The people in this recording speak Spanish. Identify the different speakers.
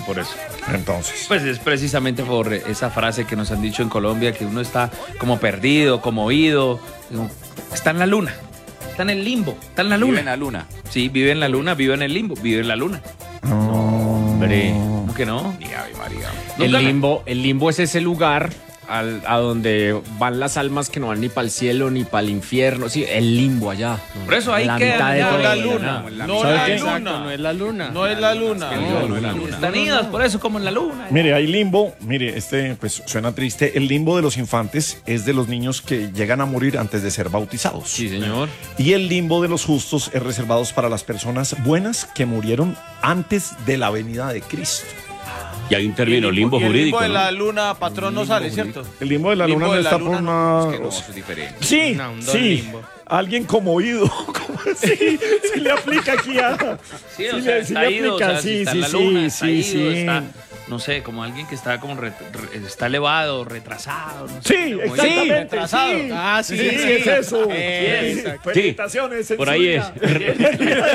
Speaker 1: por eso.
Speaker 2: Entonces.
Speaker 1: Pues es precisamente por esa frase que nos han dicho en Colombia, que uno está como perdido, como oído, está en la luna, está en el limbo, está en la luna.
Speaker 3: Vive en la luna.
Speaker 1: Sí, vive en la luna, vive en el limbo, vive en la luna.
Speaker 4: Hombre.
Speaker 1: ¿Cómo que no?
Speaker 3: Ni Ave María.
Speaker 4: El limbo es ese lugar a donde van las almas que no van ni para el cielo ni para el infierno. Sí, el limbo allá.
Speaker 1: Por eso ahí
Speaker 4: la
Speaker 1: queda,
Speaker 4: mitad de
Speaker 1: ya,
Speaker 4: todo.
Speaker 5: la
Speaker 4: No,
Speaker 5: luna.
Speaker 4: no,
Speaker 5: No
Speaker 2: ¿Sabe
Speaker 5: la
Speaker 2: qué?
Speaker 5: luna.
Speaker 6: No es la luna.
Speaker 5: No es la luna.
Speaker 3: No es la luna.
Speaker 1: Están idas, por eso, como en la luna.
Speaker 2: Mire, hay limbo, mire, pues suena triste. El limbo de los infantes es de los niños que llegan a morir antes de ser bautizados.
Speaker 1: Sí, señor.
Speaker 2: Y el limbo de los justos es reservado para las personas buenas que murieron antes de la venida de Cristo.
Speaker 6: Y hay un término, limbo
Speaker 5: y el
Speaker 6: jurídico.
Speaker 5: limbo de
Speaker 6: ¿no?
Speaker 5: la luna, patrón, no sale, ¿cierto?
Speaker 2: El limbo de la
Speaker 5: Limbo
Speaker 2: luna
Speaker 5: de
Speaker 2: no
Speaker 5: la
Speaker 2: está por
Speaker 5: luna,
Speaker 2: una...
Speaker 3: Es que no, eso es diferente.
Speaker 2: Sí,
Speaker 6: No, un don
Speaker 2: sí.
Speaker 6: limbo.
Speaker 2: Alguien como oído. Sí, sí le aplica aquí a...
Speaker 1: Sí, o
Speaker 2: Sí
Speaker 1: sea,
Speaker 2: le-
Speaker 1: está
Speaker 2: sí le
Speaker 1: ido, o
Speaker 2: aplica,
Speaker 1: sea, si
Speaker 2: sí,
Speaker 1: está en
Speaker 2: sí,
Speaker 1: la luna,
Speaker 2: sí,
Speaker 1: está
Speaker 2: sí,
Speaker 1: ido,
Speaker 2: sí.
Speaker 1: está, no sé, como alguien que está como está elevado, retrasado. No sé,
Speaker 2: Sí,
Speaker 1: como
Speaker 2: exactamente.
Speaker 5: retrasado.
Speaker 2: Sí,
Speaker 6: Ah, sí,
Speaker 2: sí,
Speaker 6: sí.
Speaker 2: es eso.
Speaker 6: Exacto.
Speaker 2: Felicitaciones.
Speaker 6: Por ahí
Speaker 2: censura.
Speaker 6: es.